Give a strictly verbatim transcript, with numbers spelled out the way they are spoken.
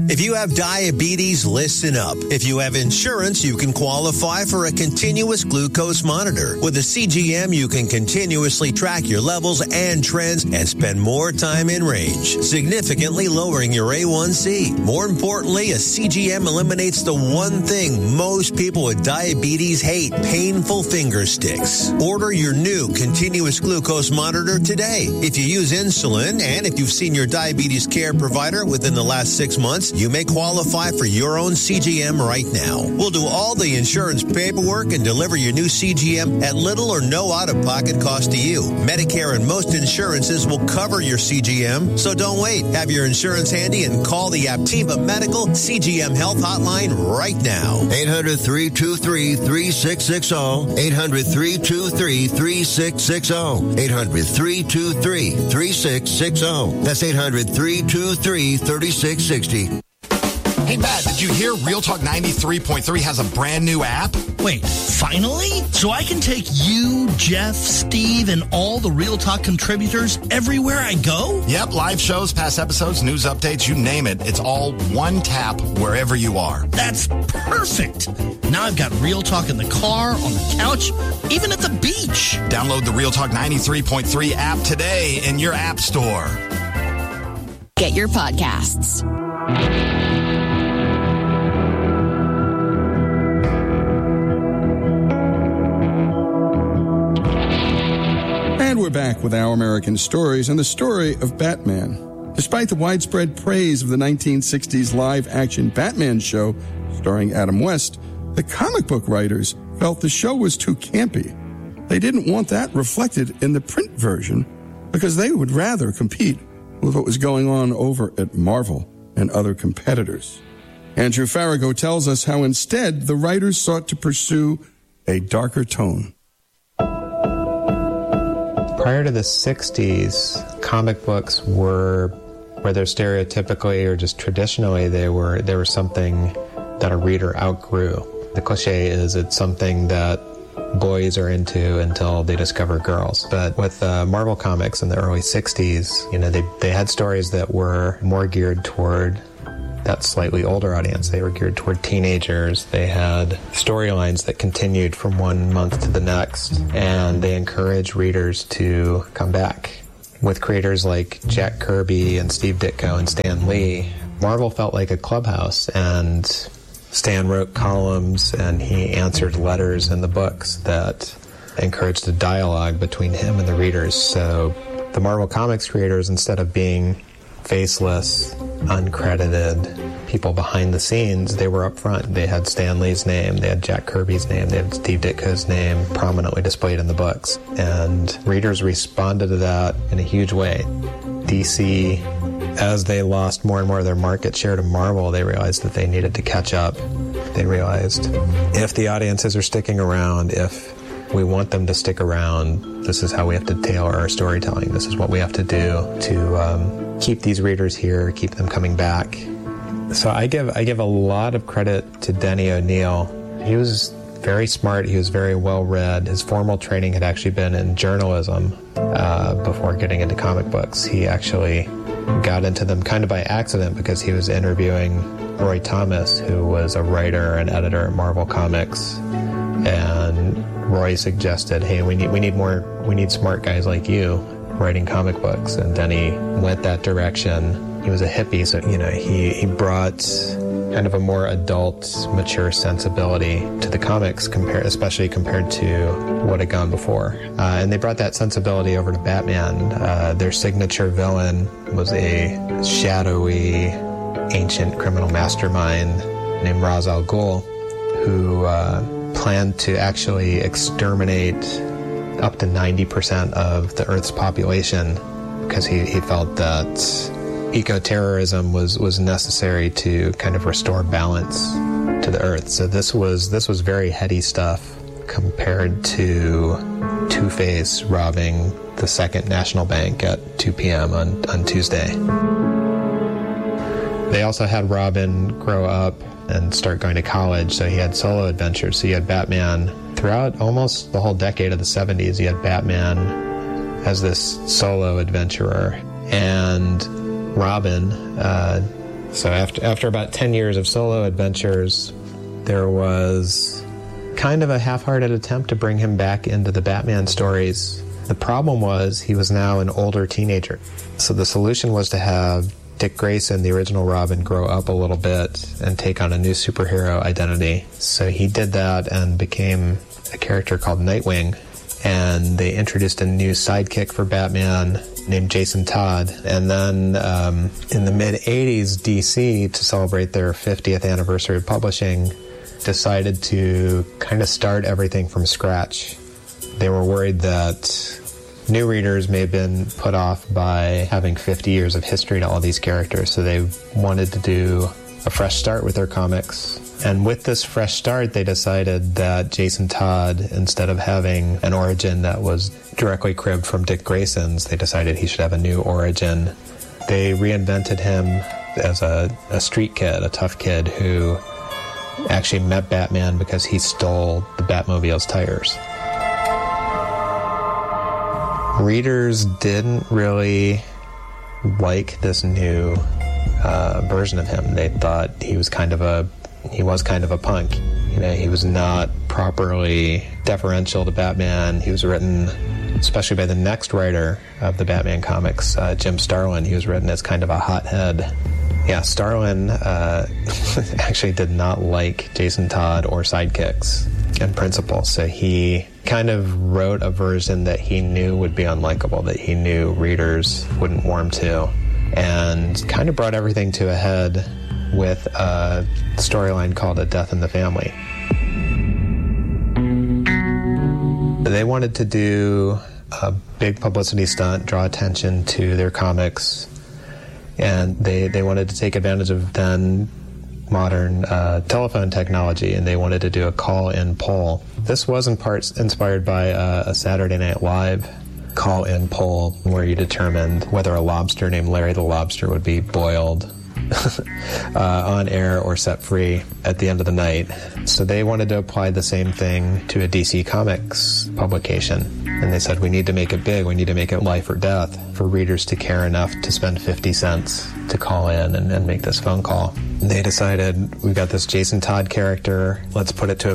If you have diabetes, listen up. If you have insurance, you can qualify for a continuous glucose monitor. With a C G M, you can continuously track your levels and trends and spend more time in range, significantly lowering your A one C. More importantly, a C G M eliminates the one thing most people with diabetes hate, painful finger sticks. Order your new continuous glucose monitor today. If you use insulin and if you've seen your diabetes care provider within the last six months, you may qualify for your own C G M right now. We'll do all the insurance paperwork and deliver your new C G M at little or no out-of-pocket cost to you. Medicare and most insurances will cover your C G M, so don't wait. Have your insurance handy and call the Aptiva Medical C G M Health Hotline right now. eight hundred, three two three, three six six zero. eight hundred, three two three, three six six zero. eight hundred, three two three, three six six zero. That's eight hundred, three two three, three six six zero. Hey, Matt, did you hear Real Talk ninety-three point three has a brand new app? Wait, finally? So I can take you, Jeff, Steve, and all the Real Talk contributors everywhere I go? Yep, live shows, past episodes, news updates, you name it. It's all one tap wherever you are. That's perfect. Now I've got Real Talk in the car, on the couch, even at the beach. Download the Real Talk ninety-three point three app today in your app store. Get your podcasts. And we're back with Our American Stories and the story of Batman. Despite the widespread praise of the nineteen sixties live-action Batman show starring Adam West, the comic book writers felt the show was too campy. They didn't want that reflected in the print version because they would rather compete with what was going on over at Marvel and other competitors. Andrew Farago tells us how instead the writers sought to pursue a darker tone. Prior to the sixties, comic books were, whether stereotypically or just traditionally, they were they were something that a reader outgrew. The cliche is it's something that boys are into until they discover girls. But with uh, Marvel Comics in the early sixties, you know, they they had stories that were more geared toward that slightly older audience. They were geared toward teenagers. They had storylines that continued from one month to the next, and they encouraged readers to come back. With creators like Jack Kirby and Steve Ditko and Stan Lee, Marvel felt like a clubhouse, and Stan wrote columns and he answered letters in the books that encouraged a dialogue between him and the readers. So the Marvel Comics creators, instead of being faceless, uncredited people behind the scenes, they were up front. They had Stan Lee's name, they had Jack Kirby's name, they had Steve Ditko's name prominently displayed in the books. And readers responded to that in a huge way. D C, as they lost more and more of their market share to Marvel, they realized that they needed to catch up. They realized if the audiences are sticking around, if we want them to stick around, this is how we have to tailor our storytelling. This is what we have to do to um, keep these readers here, keep them coming back. So I give I give a lot of credit to Denny O'Neil. He was very smart. He was very well read. His formal training had actually been in journalism uh, before getting into comic books. He actually got into them kind of by accident because he was interviewing Roy Thomas, who was a writer and editor at Marvel Comics, and Roy suggested, "Hey, we need we need more we need smart guys like you writing comic books." And Denny went that direction. He was a hippie, so you know he he brought kind of a more adult, mature sensibility to the comics, compared, especially compared to what had gone before. Uh, and they brought that sensibility over to Batman. Uh, their signature villain was a shadowy, ancient criminal mastermind named Ra's al Ghul, who uh, planned to actually exterminate up to ninety percent of the Earth's population because he, he felt that eco-terrorism was, was necessary to kind of restore balance to the Earth. So this was this was very heady stuff compared to Two-Face robbing the Second National Bank at two p.m. on, on Tuesday. They also had Robin grow up and start going to college, so he had solo adventures. So you had Batman throughout almost the whole decade of the seventies. You had Batman as this solo adventurer, and Robin uh, So after after about ten years of solo adventures, there was kind of a half-hearted attempt to bring him back into the Batman stories. The problem was he was now an older teenager. So the solution was to have Dick Grayson, the original Robin, grow up a little bit and take on a new superhero identity. So he did that and became a character called Nightwing. And they introduced a new sidekick for Batman named Jason Todd. And then um, in the mid-eighties, D C, to celebrate their fiftieth anniversary of publishing, decided to kind of start everything from scratch. They were worried that new readers may have been put off by having fifty years of history to all these characters, so they wanted to do a fresh start with their comics. And with this fresh start, they decided that Jason Todd, instead of having an origin that was directly cribbed from Dick Grayson's, they decided he should have a new origin. They reinvented him as a, a street kid, a tough kid who actually met Batman because he stole the Batmobile's tires. Readers didn't really like this new uh, version of him. They thought he was kind of a he was kind of a punk. You know, he was not properly deferential to Batman. He was written, especially by the next writer of the Batman comics, uh, Jim Starlin. He was written as kind of a hothead. Yeah, Starlin uh, actually did not like Jason Todd or sidekicks in principle, so he kind of wrote a version that he knew would be unlikable, that he knew readers wouldn't warm to, and kind of brought everything to a head with a storyline called A Death in the Family. They wanted to do a big publicity stunt, draw attention to their comics, and they, they wanted to take advantage of then modern uh, telephone technology, and they wanted to do a call-in poll. This was in part inspired by uh, a Saturday Night Live call-in poll where you determined whether a lobster named Larry the Lobster would be boiled uh, on air or set free at the end of the night. So they wanted to apply the same thing to a D C Comics publication. And they said, we need to make it big. We need to make it life or death for readers to care enough to spend fifty cents to call in and, and make this phone call. And they decided, we've got this Jason Todd character. Let's put it to a